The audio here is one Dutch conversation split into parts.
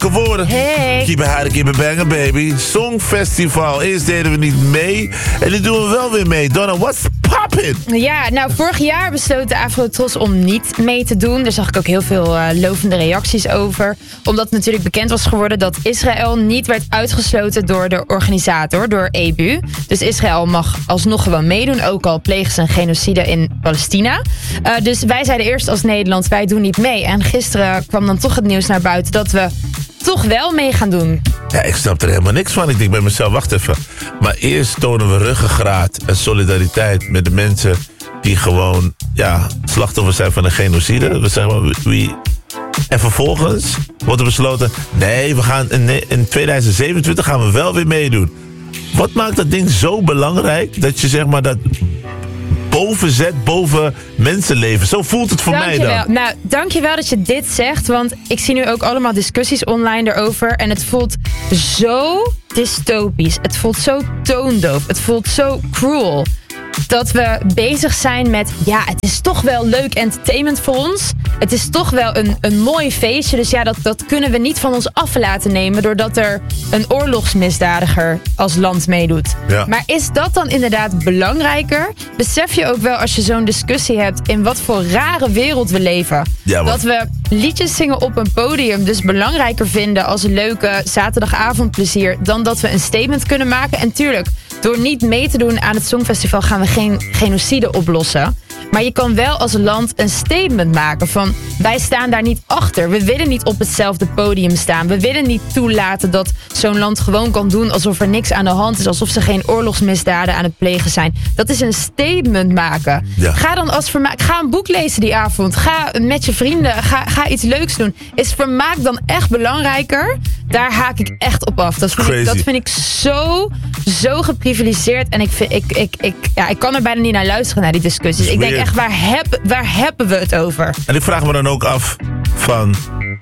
geworden. Hey. Keep it hard, keep it banging, baby. Songfestival. Eerst deden we niet mee. En nu doen we wel weer mee. Donna, what's poppin'? Ja, nou, vorig jaar besloot de Afrotros om niet mee te doen. Daar zag ik ook heel veel lovende reacties over. Omdat natuurlijk bekend was geworden dat Israël niet werd uitgesloten door de organisator, door EBU. Dus Israël mag alsnog gewoon meedoen, ook al plegen ze een genocide in Palestina. Dus wij zeiden eerst als Nederland, wij doen niet mee. En gisteren kwam dan toch het nieuws naar buiten dat we toch wel mee gaan doen. Ja, ik snap er helemaal niks van. Ik denk bij mezelf, wacht even. Maar eerst tonen we ruggengraat en solidariteit met de mensen die gewoon slachtoffer zijn van een genocide. We zeggen en vervolgens wordt er besloten, nee, we gaan in 2027 gaan we wel weer meedoen. Wat maakt dat ding zo belangrijk dat je zeg maar dat boven zet, boven mensenleven? Zo voelt het voor mij dan. Nou, dankjewel dat je dit zegt, want ik zie nu ook allemaal discussies online erover en het voelt zo dystopisch. Het voelt zo toondoof. Het voelt zo cruel. Dat we bezig zijn met, het is toch wel leuk entertainment voor ons. Het is toch wel een mooi feestje. Dus dat kunnen we niet van ons af laten nemen doordat er een oorlogsmisdadiger als land meedoet. Ja. Maar is dat dan inderdaad belangrijker? Besef je ook wel als je zo'n discussie hebt in wat voor rare wereld we leven. Ja, dat we liedjes zingen op een podium dus belangrijker vinden als een leuke zaterdagavondplezier dan dat we een statement kunnen maken. En tuurlijk, door niet mee te doen aan het Songfestival gaan we geen genocide oplossen. Maar je kan wel als land een statement maken van, wij staan daar niet achter. We willen niet op hetzelfde podium staan. We willen niet toelaten dat zo'n land gewoon kan doen alsof er niks aan de hand is. Alsof ze geen oorlogsmisdaden aan het plegen zijn. Dat is een statement maken. Ja. Ga dan als vermaak, ga een boek lezen die avond. Ga met je vrienden, ga iets leuks doen. Is vermaak dan echt belangrijker? Daar haak ik echt op af. Dat vind ik zo geprivilegeerd. En ik kan er bijna niet naar luisteren naar die discussies. Ik denk echt, waar hebben we het over? En ik vraag me dan ook af van,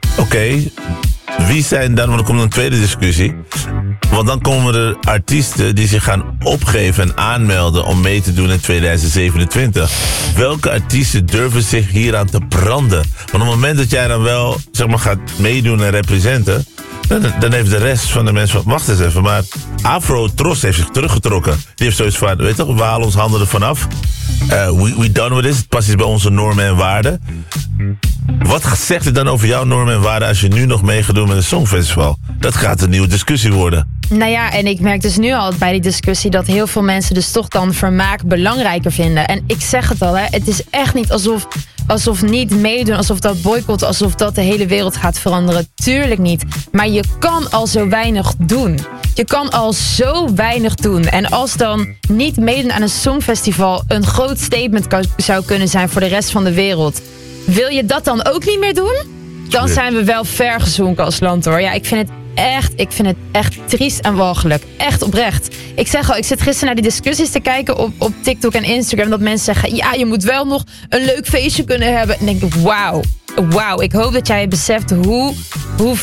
wie zijn dan, want er komt een tweede discussie. Want dan komen er artiesten die zich gaan opgeven en aanmelden om mee te doen in 2027. Welke artiesten durven zich hieraan te branden? Want op het moment dat jij dan wel, zeg maar, gaat meedoen en representen, dan heeft de rest van de mensen van, wacht eens even, maar Afrotros heeft zich teruggetrokken. Die heeft zoiets van, weet je toch, we halen ons handen ervan af. We done with this. Het past iets bij onze normen en waarden. Wat zegt het dan over jouw normen en waarden als je nu nog mee gaat doen met een Songfestival? Dat gaat een nieuwe discussie worden. Nou ja, en ik merk dus nu al bij die discussie dat heel veel mensen dus toch dan vermaak belangrijker vinden. En ik zeg het al, het is echt niet alsof niet meedoen, alsof dat boycotten, alsof dat de hele wereld gaat veranderen. Tuurlijk niet. Maar je kan al zo weinig doen. Je kan al zo weinig doen. En als dan niet meedoen aan een Songfestival een groot statement zou kunnen zijn voor de rest van de wereld, wil je dat dan ook niet meer doen? Dan zijn we wel ver gezonken als land, hoor. Ja, ik vind het echt triest en walgelijk. Echt oprecht. Ik zeg al, ik zit gisteren naar die discussies te kijken op TikTok en Instagram, dat mensen zeggen, je moet wel nog een leuk feestje kunnen hebben. En denk ik, wauw. Ik hoop dat jij beseft hoe